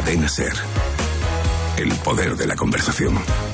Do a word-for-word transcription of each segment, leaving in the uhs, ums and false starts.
Cadena SER. El poder de la conversación.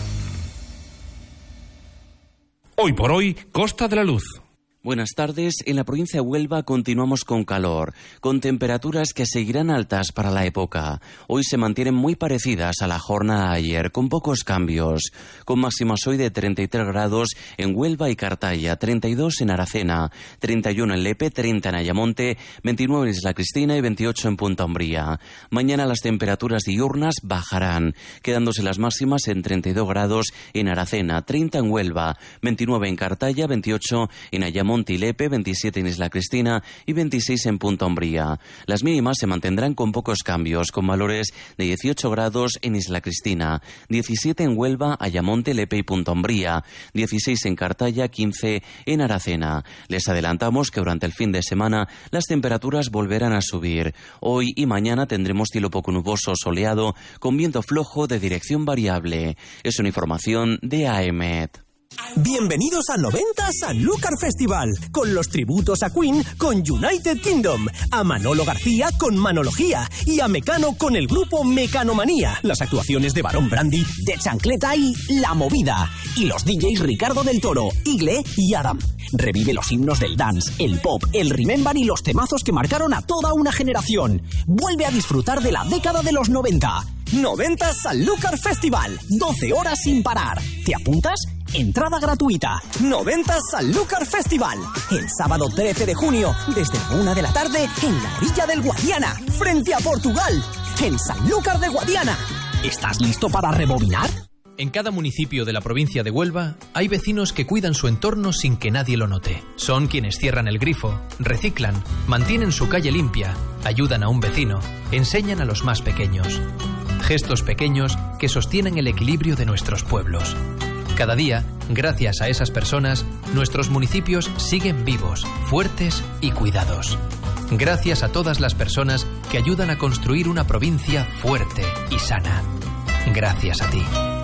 Hoy por hoy, Costa de la Luz. Buenas tardes. En la provincia de Huelva continuamos con calor, con temperaturas que seguirán altas para la época. Hoy se mantienen muy parecidas a la jornada de ayer, con pocos cambios, con máximas hoy de treinta y tres grados en Huelva y Cartaya, treinta y dos en Aracena, treinta y uno en Lepe, treinta en Ayamonte, veintinueve en Isla Cristina y veintiocho en Punta Umbría. Mañana las temperaturas diurnas bajarán, quedándose las máximas en treinta y dos grados en Aracena, treinta en Huelva, veintinueve en Cartaya, veintiocho en Ayamonte y Lepe, veintisiete en Isla Cristina y veintiséis en Punta Umbría. Las mínimas se mantendrán con pocos cambios, con valores de dieciocho grados en Isla Cristina, diecisiete en Huelva, Ayamonte, Lepe y Punta Umbría, dieciséis en Cartaya, quince en Aracena. Les adelantamos que durante el fin de semana las temperaturas volverán a subir. Hoy y mañana tendremos cielo poco nuboso soleado con viento flojo de dirección variable. Es una información de A E M E T. Bienvenidos a noventa Sanlúcar Festival, con los tributos a Queen con United Kingdom, a Manolo García con Manología y a Mecano con el grupo Mecanomanía, las actuaciones de Barón Brandy, de Chancleta y La Movida, y los D Js Ricardo del Toro, Igle y Adam. Revive los himnos del dance, el pop, el remember y los temazos que marcaron a toda una generación. Vuelve a disfrutar de la década de los noventa. noventa Sanlúcar Festival, doce horas sin parar. ¿Te apuntas? Entrada gratuita. noventa Sanlúcar Festival. El sábado trece de junio, desde la una de la tarde, en la orilla del Guadiana, frente a Portugal, en Sanlúcar de Guadiana. ¿Estás listo para rebobinar? En cada municipio de la provincia de Huelva hay vecinos que cuidan su entorno sin que nadie lo note. Son quienes cierran el grifo, reciclan, mantienen su calle limpia, ayudan a un vecino, enseñan a los más pequeños. Gestos pequeños que sostienen el equilibrio de nuestros pueblos. Cada día, gracias a esas personas, nuestros municipios siguen vivos, fuertes y cuidados. Gracias a todas las personas que ayudan a construir una provincia fuerte y sana. Gracias a ti.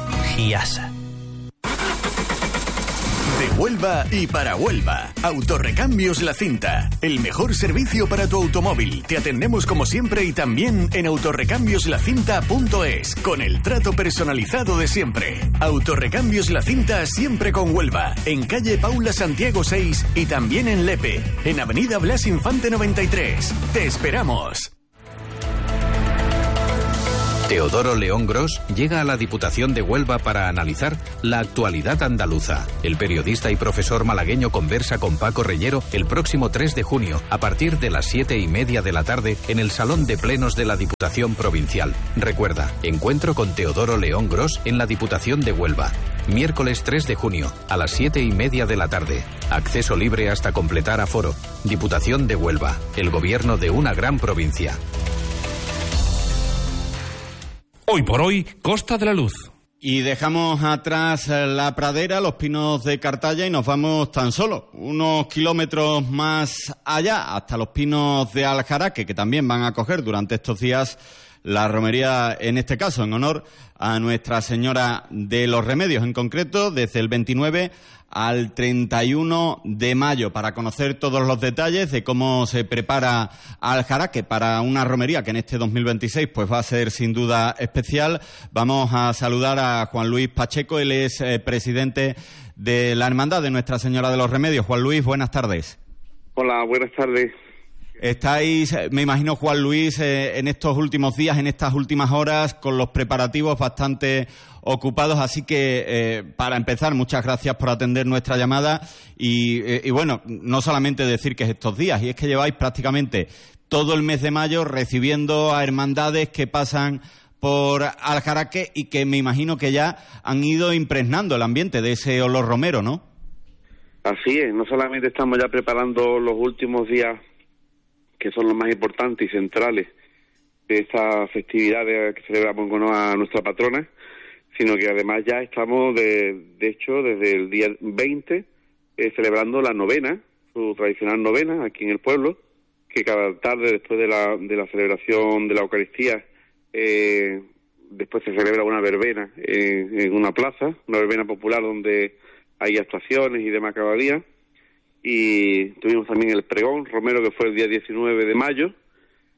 Giasa. De Huelva y para Huelva. Autorrecambios La Cinta. El mejor servicio para tu automóvil. Te atendemos como siempre y también en autorrecambios la cinta punto es, con el trato personalizado de siempre. Autorrecambios La Cinta siempre con Huelva. En calle Paula Santiago seis y también en Lepe. En avenida Blas Infante noventa y tres. Te esperamos. Teodoro León Gros llega a la Diputación de Huelva para analizar la actualidad andaluza. El periodista y profesor malagueño conversa con Paco Reyero el próximo tres de junio a partir de las siete y media de la tarde en el Salón de Plenos de la Diputación Provincial. Recuerda, encuentro con Teodoro León Gros en la Diputación de Huelva. Miércoles tres de junio a las siete y media de la tarde. Acceso libre hasta completar aforo. Diputación de Huelva, el gobierno de una gran provincia. Hoy por hoy, Costa de la Luz. Y dejamos atrás la pradera, los pinos de Cartaya y nos vamos tan solo unos kilómetros más allá, hasta los pinos de Aljaraque, que también van a acoger durante estos días la romería, en este caso en honor a Nuestra Señora de los Remedios, en concreto desde el veintinueve al treinta y uno de mayo, para conocer todos los detalles de cómo se prepara Aljaraque para una romería que en este dos mil veintiséis pues va a ser sin duda especial. Vamos a saludar a Juan Luis Pacheco, él es eh, presidente de la Hermandad de Nuestra Señora de los Remedios. Juan Luis, buenas tardes. Hola, buenas tardes. Estáis, me imagino, Juan Luis, eh, en estos últimos días, en estas últimas horas, con los preparativos bastante ocupados, así que eh, para empezar, muchas gracias por atender nuestra llamada y, eh, y bueno, no solamente decir que es estos días, y es que lleváis prácticamente todo el mes de mayo recibiendo a hermandades que pasan por Aljaraque y que me imagino que ya han ido impregnando el ambiente de ese olor romero, ¿no? Así es, no solamente estamos ya preparando los últimos días, que son los más importantes y centrales de esta festividad que celebramos en honor a nuestra patrona, sino que además ya estamos, de, de hecho, desde el día veinte, eh, celebrando la novena, su tradicional novena, aquí en el pueblo, que cada tarde, después de la, de la celebración de la Eucaristía, eh, después se celebra una verbena eh, en una plaza, una verbena popular donde hay actuaciones y demás cada día. Y tuvimos también el pregón romero, que fue el día diecinueve de mayo,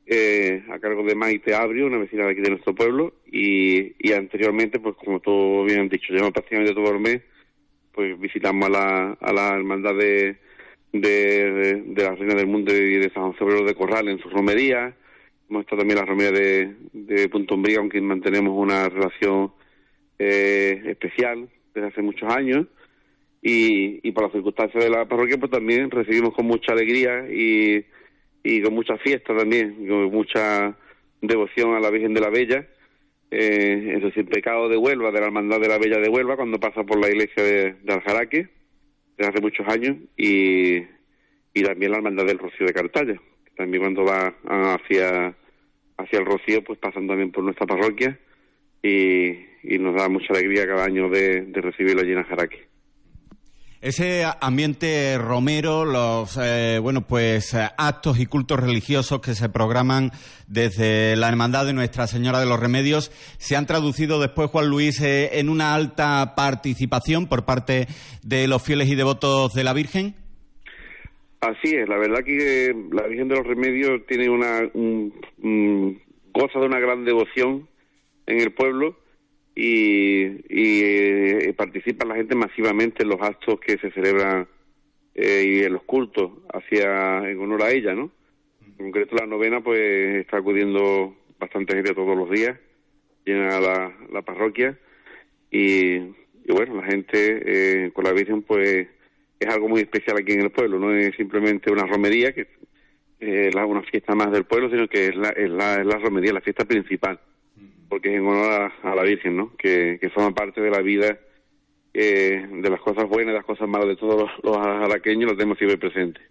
eh, a cargo de Maite Abrio, una vecina de aquí de nuestro pueblo, y, y anteriormente, pues como todos bien han dicho, llevamos prácticamente todo el mes, pues visitamos a la, a la hermandad de, de, de, de la Reina del Mundo y de San José de Corral en su romería. Hemos estado también en la romería de, de Punto Umbría, aunque mantenemos una relación eh, especial desde hace muchos años. Y, y por las circunstancias de la parroquia, pues también recibimos con mucha alegría y, y con mucha fiesta también, con mucha devoción a la Virgen de la Bella, eh, en su Sin Pecado de Huelva, de la Hermandad de la Bella de Huelva, cuando pasa por la iglesia de, de Aljaraque, desde hace muchos años, y, y también la Hermandad del Rocío de Cartaya, que también cuando va hacia, hacia el Rocío, pues pasan también por nuestra parroquia, y, y nos da mucha alegría cada año de, de recibirlo allí en Aljaraque. Ese ambiente romero, los eh, bueno pues actos y cultos religiosos que se programan desde la Hermandad de Nuestra Señora de los Remedios, ¿se han traducido después, Juan Luis, eh, en una alta participación por parte de los fieles y devotos de la Virgen? Así es, la verdad que la Virgen de los Remedios tiene una un, un, goza de una gran devoción en el pueblo. Y, y eh, participa la gente masivamente en los actos que se celebran eh, y en los cultos hacia en honor a ella, ¿no? En concreto la novena, pues está acudiendo bastante gente todos los días, llena la, la parroquia y, y bueno, la gente eh, con la Virgen pues es algo muy especial aquí en el pueblo, no es simplemente una romería que eh, es una fiesta más del pueblo, sino que es la, es la, es la romería, la fiesta principal, porque es en honor a, a la Virgen, ¿no? Que, que forma parte de la vida, eh, de las cosas buenas y las cosas malas de todos los, los aljaraqueños, los tenemos siempre presentes.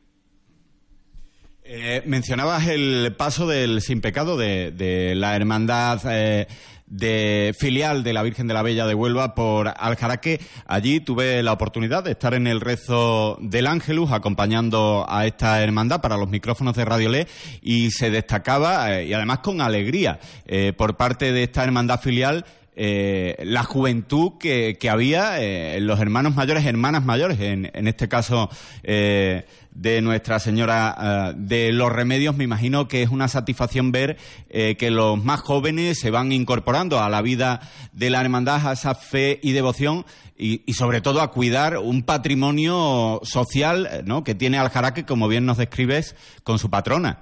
Eh, mencionabas el paso del Sin Pecado de, de la hermandad eh, de filial de la Virgen de la Bella de Huelva por Aljaraque. Allí tuve la oportunidad de estar en el rezo del Ángelus acompañando a esta hermandad para los micrófonos de Radio Le, y se destacaba, eh, y además con alegría, eh, por parte de esta hermandad filial, Eh, la juventud que, que había, eh, los hermanos mayores, hermanas mayores, en, en este caso eh, de Nuestra Señora eh, de los Remedios. Me imagino que es una satisfacción ver eh, que los más jóvenes se van incorporando a la vida de la hermandad, a esa fe y devoción, y, y sobre todo a cuidar un patrimonio social, ¿no?, que tiene Aljaraque, como bien nos describes, con su patrona.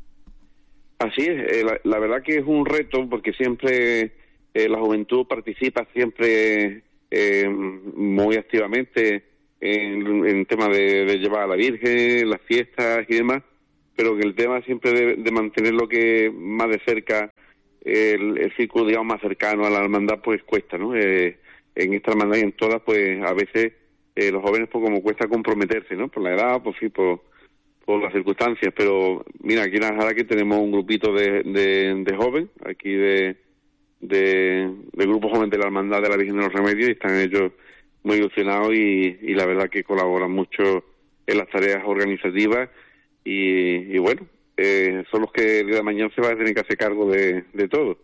Así es, eh, la, la verdad que es un reto, porque siempre Eh, la juventud participa siempre eh, muy activamente en, en temas de, de llevar a la Virgen, las fiestas y demás, pero que el tema siempre de, de mantener lo que más de cerca, el, el círculo, digamos, más cercano a la hermandad, pues cuesta, ¿no? Eh, en esta hermandad y en todas, pues a veces eh, los jóvenes, pues como cuesta comprometerse, ¿no? Por la edad, pues sí, por, por las circunstancias, pero mira, aquí en Aljaraque tenemos un grupito de, de, de jóvenes, aquí de de, de grupo joven de la Hermandad de la Virgen de los Remedios, y están ellos muy ilusionados y, y la verdad que colaboran mucho en las tareas organizativas y, y bueno, eh, son los que el día de mañana se van a tener que hacer cargo de, de todo.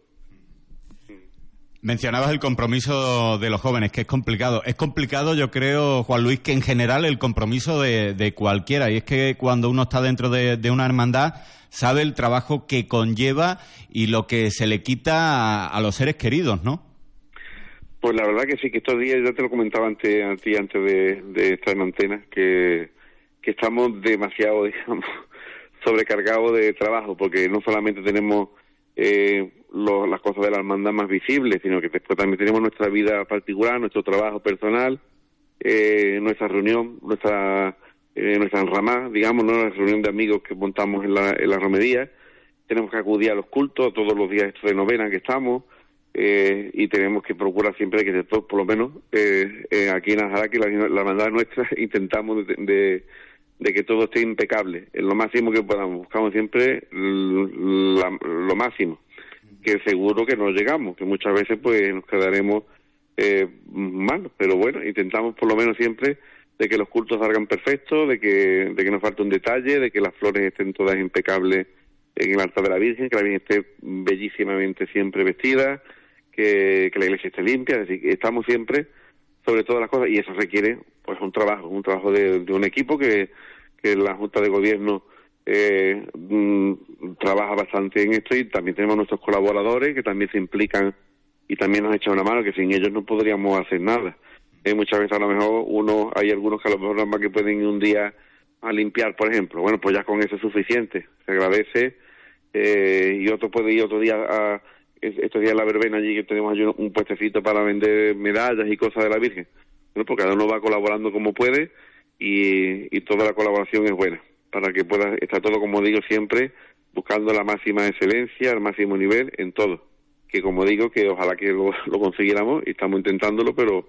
Mencionabas el compromiso de los jóvenes, que es complicado. Es complicado, yo creo, Juan Luis, que en general el compromiso de, de cualquiera, y es que cuando uno está dentro de, de una hermandad sabe el trabajo que conlleva y lo que se le quita a, a los seres queridos, ¿no? Pues la verdad que sí, que estos días, ya te lo comentaba antes, antes, antes de, de estar en antena, que, que estamos demasiado, digamos, sobrecargados de trabajo, porque no solamente tenemos eh, lo, las cosas de la hermandad más visibles, sino que después también tenemos nuestra vida particular, nuestro trabajo personal, eh, nuestra reunión, nuestra eh, nuestra enramada, digamos, ¿no?, la reunión de amigos que montamos en la, en la romería. Tenemos que acudir a los cultos todos los días estos de novena que estamos, eh, y tenemos que procurar siempre que todos, por lo menos eh, eh, aquí en Aljaraque, la, la hermandad nuestra, intentamos de, de, de que todo esté impecable, en lo máximo que podamos. Buscamos siempre la, lo máximo, que seguro que no llegamos, que muchas veces pues nos quedaremos eh, mal, pero bueno, intentamos por lo menos siempre de que los cultos salgan perfectos, de que de que no falte un detalle, de que las flores estén todas impecables en el altar de la Virgen, que la Virgen esté bellísimamente siempre vestida, que, que la iglesia esté limpia. Es decir, que estamos siempre sobre todas las cosas, y eso requiere pues un trabajo, un trabajo de, de un equipo que, que la Junta de Gobierno eh, mm, trabaja bastante en esto, y también tenemos nuestros colaboradores que también se implican y también nos echan una mano, que sin ellos no podríamos hacer nada. Eh, muchas veces a lo mejor uno, hay algunos que a lo mejor nada más que pueden ir un día a limpiar, por ejemplo. Bueno, pues ya con eso es suficiente, se agradece, eh, y otro puede ir otro día a, estos días en la verbena allí, que tenemos allí un puestecito para vender medallas y cosas de la Virgen. Bueno, pues cada uno va colaborando como puede, y, y toda la colaboración es buena, para que pueda estar todo, como digo siempre, buscando la máxima excelencia, el máximo nivel en todo. Que como digo, que ojalá que lo, lo consiguiéramos, y estamos intentándolo, pero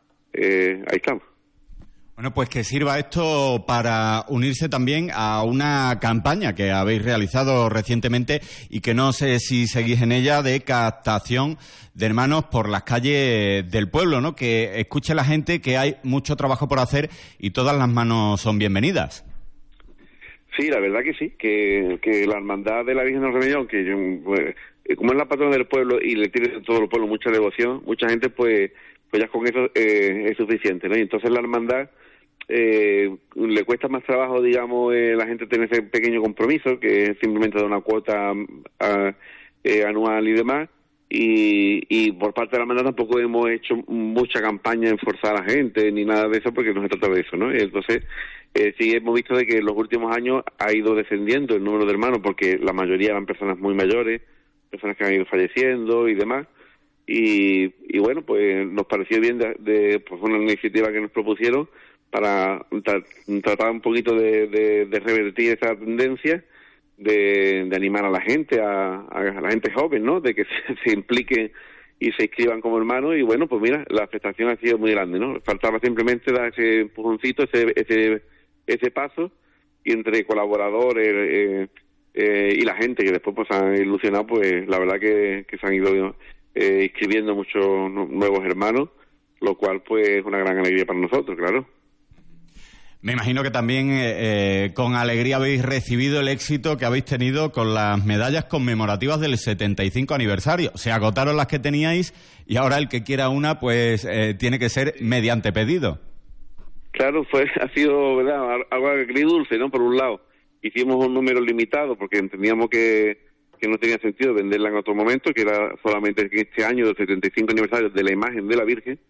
eh, ahí estamos. Bueno, pues que sirva esto para unirse también a una campaña que habéis realizado recientemente, y que no sé si seguís en ella, de captación de hermanos por las calles del pueblo, ¿no? Que escuche la gente que hay mucho trabajo por hacer y todas las manos son bienvenidas. Sí, la verdad que sí, que, que la hermandad de la Virgen del Remedio, que yo, pues, como es la patrona del pueblo y le tiene todo el pueblo mucha devoción, mucha gente pues pues ya con eso eh, es suficiente, ¿no? Y entonces la hermandad eh, le cuesta más trabajo, digamos, eh, la gente tener ese pequeño compromiso, que es simplemente de una cuota a, eh, anual y demás, y, y por parte de la hermandad tampoco hemos hecho mucha campaña en forzar a la gente ni nada de eso, porque no se trata de eso, ¿no? Y entonces eh, sí hemos visto de que en los últimos años ha ido descendiendo el número de hermanos, porque la mayoría eran personas muy mayores, personas que han ido falleciendo y demás, y, y bueno, pues nos pareció bien de, de pues una iniciativa que nos propusieron para tra tratar un poquito de, de, de revertir esa tendencia, de, de animar a la gente, a, a la gente joven, ¿no? De que se, se impliquen y se inscriban como hermanos, y bueno, pues mira, la aceptación ha sido muy grande, ¿no? Faltaba simplemente dar ese empujoncito, ese, ese, ese paso, y entre colaboradores eh, eh, y la gente que después pues han ilusionado, pues la verdad que, que se han ido eh, inscribiendo muchos nuevos hermanos, lo cual pues es una gran alegría para nosotros, claro. Me imagino que también eh, eh, con alegría habéis recibido el éxito que habéis tenido con las medallas conmemorativas del setenta y cinco aniversario. Se agotaron las que teníais y ahora el que quiera una, pues eh, tiene que ser mediante pedido. Claro, fue ha sido, ¿verdad?, algo agridulce, ¿no? Por un lado, hicimos un número limitado porque entendíamos que, que no tenía sentido venderla en otro momento, que era solamente este año del setenta y cinco aniversario de la imagen de la Virgen.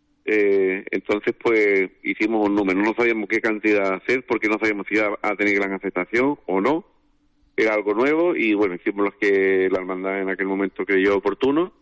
Eh, entonces pues hicimos un número, no sabíamos qué cantidad hacer porque no sabíamos si iba a tener gran aceptación o no, era algo nuevo, y bueno, hicimos los que la hermandad en aquel momento creyó oportuno,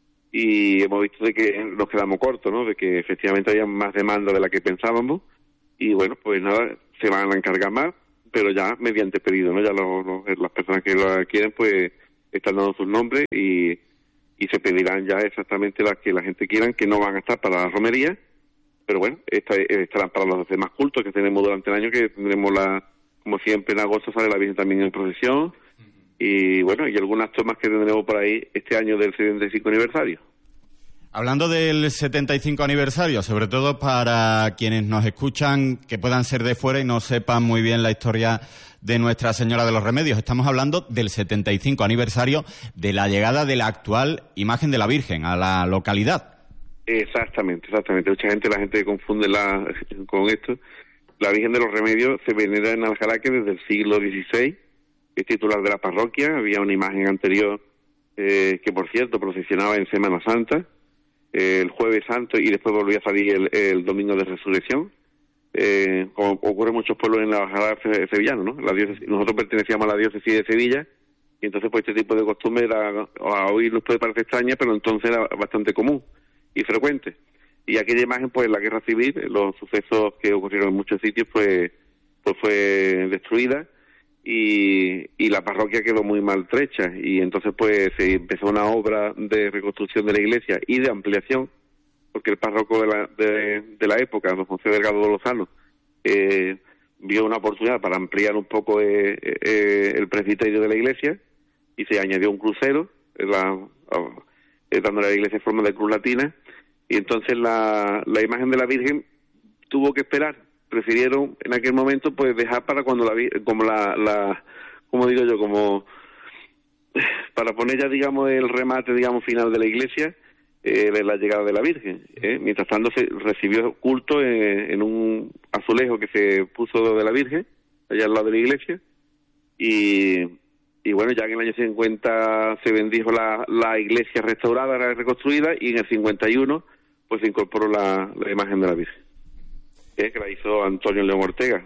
y hemos visto de que nos quedamos cortos, ¿no? De que efectivamente había más demanda de la que pensábamos, y bueno, pues nada, se van a encargar más, pero ya mediante pedido, ¿no? Ya los, los, las personas que lo quieren pues están dando sus nombres, y y se pedirán ya exactamente las que la gente quiera, que no van a estar para la romería, pero bueno, esta, estarán para los demás cultos que tenemos durante el año, que tendremos la, como siempre en agosto sale la Virgen también en procesión, y bueno, y algún acto más que tendremos por ahí este año del setenta y cinco aniversario. Hablando del setenta y cinco aniversario, sobre todo para quienes nos escuchan que puedan ser de fuera y no sepan muy bien la historia de Nuestra Señora de los Remedios, estamos hablando del setenta y cinco aniversario de la llegada de la actual imagen de la Virgen a la localidad. Exactamente, exactamente. Mucha gente, la gente confunde la, con esto. La Virgen de los Remedios se venera en Aljaraque desde el siglo dieciséis, es titular de la parroquia. Había una imagen anterior eh, que, por cierto, procesionaba en Semana Santa, el Jueves Santo, y después volvía a salir el, el Domingo de Resurrección, eh, como ocurre en muchos pueblos en la bajada sevillana, ¿no? La diócesis, nosotros pertenecíamos a la diócesis de Sevilla, y entonces pues este tipo de costumbre era, a hoy nos puede parecer extraña, pero entonces era bastante común y frecuente. Y aquella imagen, pues en la Guerra Civil, los sucesos que ocurrieron en muchos sitios, pues, pues fue destruida, y, y la parroquia quedó muy maltrecha, y entonces pues se empezó una obra de reconstrucción de la iglesia y de ampliación, porque el párroco de la, de, de la época, don José Delgado de Lozano, eh, vio una oportunidad para ampliar un poco eh, eh, el presbiterio de la iglesia, y se añadió un crucero, la, eh, dándole a la iglesia forma de cruz latina, y entonces la, la imagen de la Virgen tuvo que esperar. Prefirieron en aquel momento pues dejar para cuando la como la, la como digo yo, como para poner ya, digamos, el remate, digamos, final de la iglesia, eh, de la llegada de la Virgen. ¿eh? Mientras tanto se recibió culto en, en un azulejo que se puso de la Virgen allá al lado de la iglesia, y, y bueno, ya en el año cincuenta se bendijo la, la iglesia restaurada, reconstruida, y en el cincuenta y uno pues se incorporó la, la imagen de la Virgen, que la hizo Antonio León Ortega.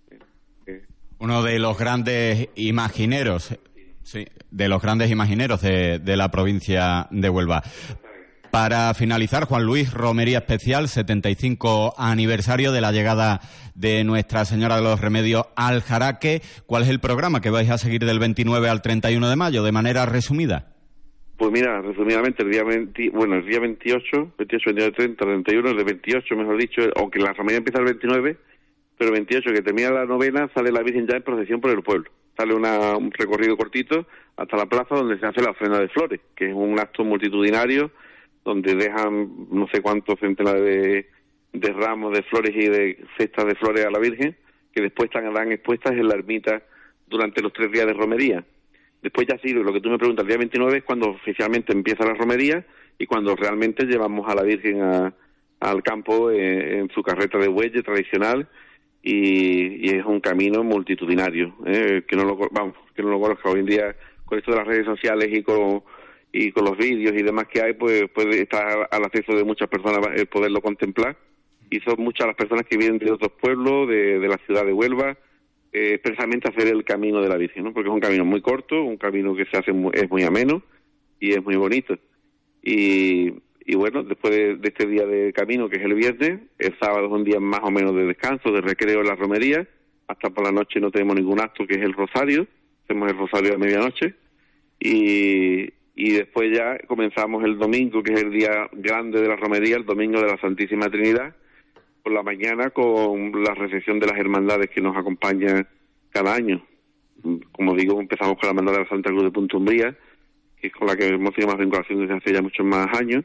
Uno de los grandes imagineros, sí, de los grandes imagineros de, de la provincia de Huelva. Para finalizar, Juan Luis, romería especial, setenta y cinco aniversario de la llegada de Nuestra Señora de los Remedios al Jaraque. ¿Cuál es el programa que vais a seguir del veintinueve al treinta y uno de mayo, de manera resumida? Pues mira, resumidamente, el día veinte, bueno, el día veintiocho, veintiocho, veintinueve, treinta, treinta y uno, el de veintiocho, mejor dicho, aunque la romería empieza el veintinueve, pero el veintiocho, que termina la novena, sale la Virgen ya en procesión por el pueblo. Sale una, un recorrido cortito hasta la plaza donde se hace la ofrenda de flores, que es un acto multitudinario donde dejan no sé cuántos centenares de, de ramos de flores y de cestas de flores a la Virgen, que después estarán expuestas en la ermita durante los tres días de romería. Después ya sí, lo que tú me preguntas, el día veintinueve es cuando oficialmente empieza la romería y cuando realmente llevamos a la Virgen a, al campo eh, en su carreta de bueyes tradicional, y, y es un camino multitudinario, eh, que no lo vamos, que no lo conozca hoy en día con esto de las redes sociales y con y con los vídeos y demás que hay, pues puede estar al acceso de muchas personas el poderlo contemplar, y son muchas las personas que vienen de otros pueblos, de, de la ciudad de Huelva, eh, expresamente a hacer el camino de la Virgen, ¿no? Porque es un camino muy corto, un camino que se hace muy, es muy ameno y es muy bonito. Y, y bueno, después de, de este día de camino, que es el viernes, el sábado es un día más o menos de descanso, de recreo en la romería, hasta por la noche no tenemos ningún acto, que es el rosario, hacemos el rosario a medianoche, y y después ya comenzamos el domingo, que es el día grande de la romería, el domingo de la Santísima Trinidad, por la mañana, con la recepción de las hermandades que nos acompañan cada año. Como digo, empezamos con la hermandad de la Santa Cruz de Punta Umbría, que es con la que hemos tenido más vinculación desde hace ya muchos más años,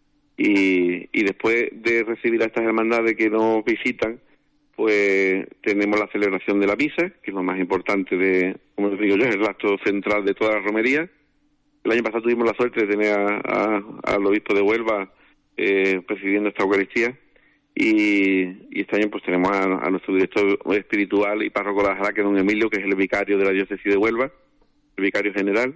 y, y después de recibir a estas hermandades que nos visitan, pues tenemos la celebración de la misa, que es lo más importante de, como les digo yo, es el acto central de toda la romería. El año pasado tuvimos la suerte de tener a, a, al obispo de Huelva eh, presidiendo esta Eucaristía, y, y este año pues tenemos a, a nuestro director espiritual y párroco de la Jaraque, don Emilio, que es el vicario de la diócesis de Huelva, el vicario general,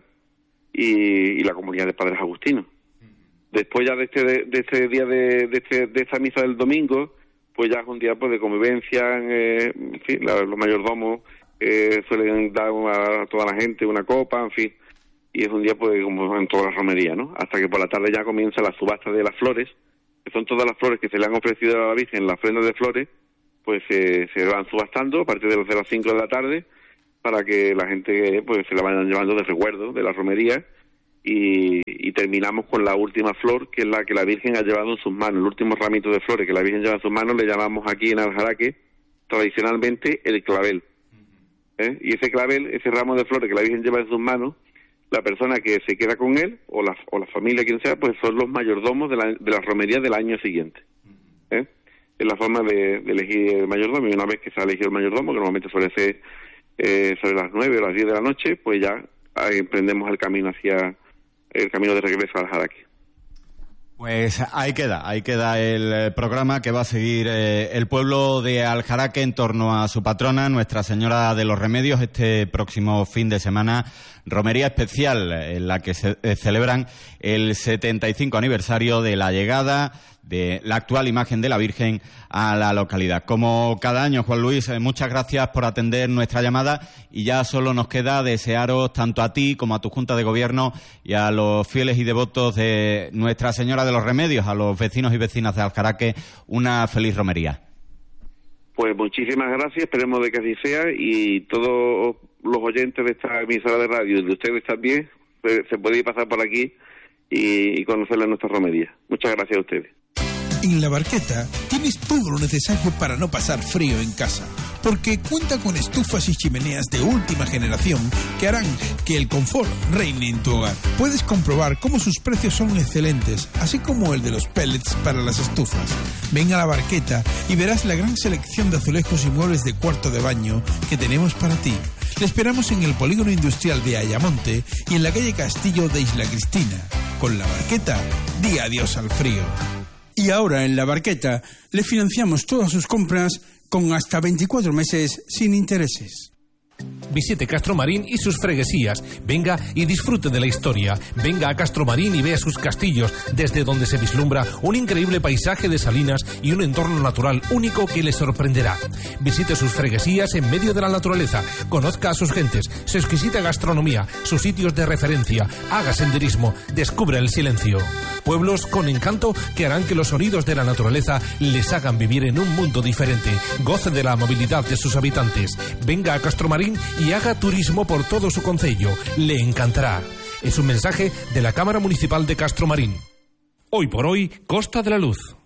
y, y la comunidad de padres agustinos. Después ya de este de, de este día de, de, este, de esta misa del domingo, pues ya es un día pues de convivencia, eh, en fin, la, los mayordomos eh, suelen dar a toda la gente una copa, en fin, y es un día pues como en toda la romería, ¿no? Hasta que por la tarde ya comienza la subasta de las flores, que son todas las flores que se le han ofrecido a la Virgen en la ofrenda de flores, pues eh, se van subastando a partir de las cinco de la tarde, para que la gente pues se la vayan llevando de recuerdo de la romería, y, y terminamos con la última flor, que es la que la Virgen ha llevado en sus manos, el último ramito de flores que la Virgen lleva en sus manos, le llamamos aquí en el Jaraque tradicionalmente el clavel, ¿eh? Y ese clavel, ese ramo de flores que la Virgen lleva en sus manos, la persona que se queda con él, o la, o la familia, quien sea, pues son los mayordomos de la, de la romería del año siguiente, ¿eh? Es la forma de, de elegir el mayordomo, y una vez que se ha elegido el mayordomo, que normalmente suele ser eh, sobre las nueve o las diez de la noche, pues ya eh, emprendemos el camino hacia el camino de regreso al Jaraque. Pues ahí queda, ahí queda el programa que va a seguir eh, el pueblo de Aljaraque en torno a su patrona, Nuestra Señora de los Remedios, este próximo fin de semana. Romería especial en la que se eh, celebran el setenta y cinco aniversario de la llegada de la actual imagen de la Virgen a la localidad. Como cada año, Juan Luis, eh, muchas gracias por atender nuestra llamada, y ya solo nos queda desearos tanto a ti como a tu Junta de Gobierno y a los fieles y devotos de Nuestra Señora de los Remedios, a los vecinos y vecinas de Aljaraque, una feliz romería. Pues muchísimas gracias, esperemos de que así sea, y todos los oyentes de esta emisora de radio y de ustedes también se, se puede ir pasar por aquí y, y conocerla en nuestra romería. Muchas gracias a ustedes. En La Barqueta tienes todo lo necesario para no pasar frío en casa, porque cuenta con estufas y chimeneas de última generación que harán que el confort reine en tu hogar. Puedes comprobar cómo sus precios son excelentes, así como el de los pellets para las estufas. Ven a La Barqueta y verás la gran selección de azulejos y muebles de cuarto de baño que tenemos para ti. Te esperamos en el polígono industrial de Ayamonte y en la calle Castillo de Isla Cristina. Con La Barqueta, di adiós al frío. Y ahora en La Barqueta le financiamos todas sus compras con hasta veinticuatro meses sin intereses. Visite Castromarín y sus freguesías. Venga y disfrute de la historia. Venga a Castromarín y vea sus castillos, desde donde se vislumbra un increíble paisaje de salinas y un entorno natural único que le sorprenderá. Visite sus freguesías en medio de la naturaleza. Conozca a sus gentes, su exquisita gastronomía, sus sitios de referencia. Haga senderismo. Descubra el silencio. Pueblos con encanto que harán que los sonidos de la naturaleza les hagan vivir en un mundo diferente. Goce de la movilidad de sus habitantes. Venga a Castromarín y haga turismo por todo su concello. Le encantará. Es un mensaje de la Cámara Municipal de Castromarín. Hoy por hoy, Costa de la Luz.